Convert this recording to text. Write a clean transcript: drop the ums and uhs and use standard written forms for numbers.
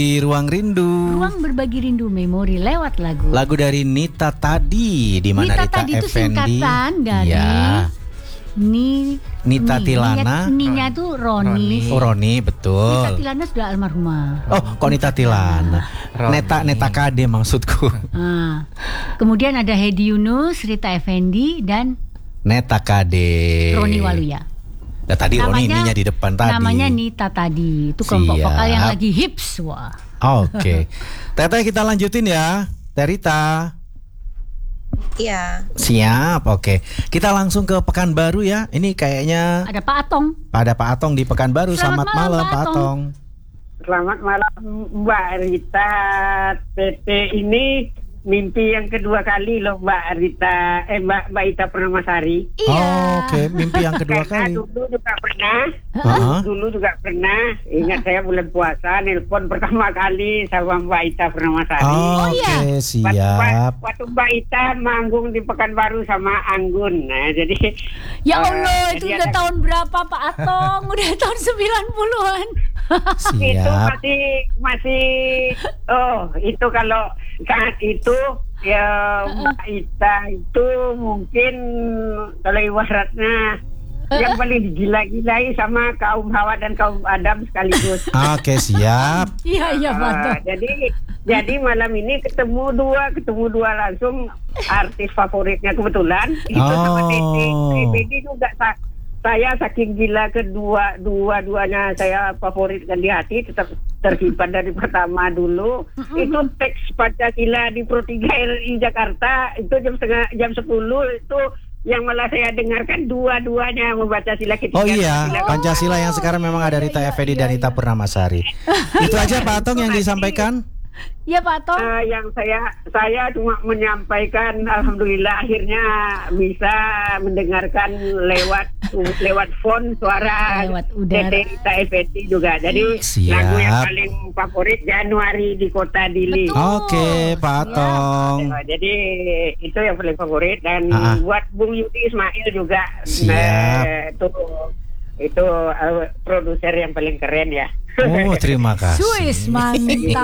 Di Ruang Rindu. Ruang berbagi rindu memori lewat lagu. Lagu dari Nita Tadi, di mana Nita Rita Tadi itu Effendi. singkatan dari Ya. Nita Tilana. Ninya tuh Roni. Oh, Roni, Nita betul. Tilana sudah almarhumah. Oh, kok Nita Tilana? Neta Kade maksudku. Ah. Kemudian ada Hedi Yunus, Rita Effendi, dan Neta Kade. Roni Waluya. Nah, tadi Roni ininya di depan tadi. Namanya Nita Tadi. Itu kelompok Siap. vokal yang lagi hips. Wah. Oke. Teteh, kita lanjutin ya. Terita. Iya. Siap, oke. Kita langsung ke Pekanbaru ya. Ini kayaknya Ada Pak Atong. ada Pak Atong di Pekanbaru. Selamat Selamat malam, malam, Pak Pak Atong. Atong. Selamat malam Mbak Rita. Tete ini mimpi yang kedua kali loh Mbak Rita. Mbak Ita Pernamasari. Iya. Oh, oke, mimpi yang kedua Karena kali. dulu juga pernah. Heeh. Dulu juga pernah. Ingat saya bulan puasa nelpon pertama kali sama Mbak Ita Pernamasari. Oh, iya. oke, siap. Waktu Mbak Ita manggung di Pekanbaru sama Anggun. Nah, jadi Ya Allah, itu jadi udah ada- tahun berapa Pak Atong? Udah tahun 90-an. itu Siap. masih itu kalau saat itu ya Mbak Ita itu mungkin kalau ibaratnya yang paling digila-gilai sama kaum Hawa dan kaum Adam sekaligus. Oke, siap. Iya, iya Pak Atong. Jadi malam ini ketemu dua langsung artis favoritnya kebetulan itu sama Tete juga. Saya saking gila dua-duanya saya favoritkan di hati, tetap tersimpan dari pertama dulu. Itu teks Pancasila di Pro 3 RI Jakarta itu jam 10 itu yang malah saya dengarkan dua-duanya membaca sila ketiga. Oh iya, Pancasila yang sekarang memang ada Rita Effendi dan Rita Purnamasari. Itu aja Pak Atong yang disampaikan. Iya Pak Atong. Yang saya cuma menyampaikan alhamdulillah akhirnya bisa mendengarkan lewat phone suara Lewat udara. Tete Rita Effendi juga. Jadi Siap. lagu yang paling favorit Januari di Kota Dili. Betul. Oke, Pak Atong. Jadi itu yang paling favorit dan buat Bung Yudi Ismail juga. Siap. Itu produser yang paling keren ya. Oh, terima kasih. Swiss mantap.